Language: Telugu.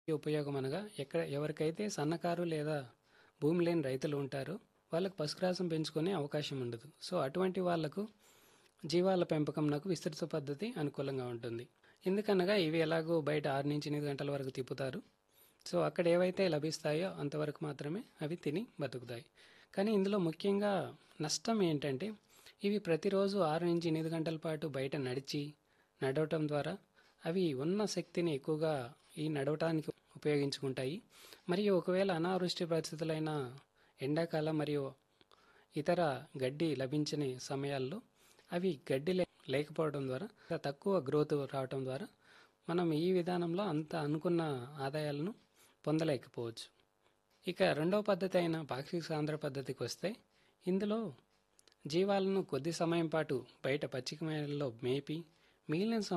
ఈ ఉపయోగం అనగా ఎవరికైతే సన్నకారు లేదా భూమి లేని రైతులు ఉంటారో వాళ్ళకు పశుగ్రాసం పెంచుకునే అవకాశం ఉండదు. సో అటువంటి వాళ్లకు జీవాల పెంపకంనకు విస్తృత పద్ధతి అనుకూలంగా ఉంటుంది. ఎందుకనగా ఇవి ఎలాగో బయట 6 నుంచి 8 గంటల వరకు తిప్పుతారు. సో అక్కడ ఏవైతే లభిస్తాయో అంతవరకు మాత్రమే అవి తిని బతుకుతాయి. కానీ ఇందులో ముఖ్యంగా నష్టం ఏంటంటే ఇవి ప్రతిరోజు 6 నుంచి 8 గంటల పాటు బయట నడవటం ద్వారా అవి ఉన్న శక్తిని ఎక్కువగా ఈ నడవటానికి ఉపయోగించుకుంటాయి. మరియు ఒకవేళ అనావృష్టి పరిస్థితులైన ఎండాకాలం మరియు ఇతర గడ్డి లభించని సమయాల్లో అవి గడ్డి లేకపోవడం ద్వారా తక్కువ గ్రోత్ రావటం ద్వారా మనం ఈ విధానంలో అంత అనుకున్న ఆదాయాలను పొందలేకపోవచ్చు. ఇక రెండవ పద్ధతి అయిన పాక్షిక సాంద్ర పద్ధతికి వస్తే ఇందులో జీవాలను కొద్ది సమయం పాటు బయట పచ్చిక మేడల్లో మేపి మిగిలిన